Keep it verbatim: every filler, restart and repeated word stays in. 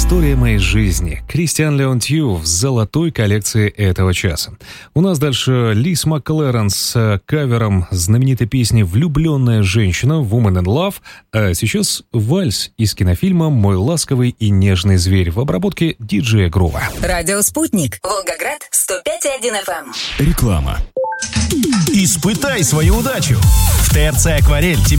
«История моей жизни». Кристиан Леонтью в золотой коллекции этого часа. У нас дальше Лиз Маккларен с кавером знаменитой песни «Влюбленная женщина» «Woman in Love», а сейчас вальс из кинофильма «Мой ласковый и нежный зверь» в обработке диджея Грува. Радио «Спутник», Волгоград, сто пять и один эф эм. Реклама. Испытай свою удачу. В ТРЦ «Акварель» тебе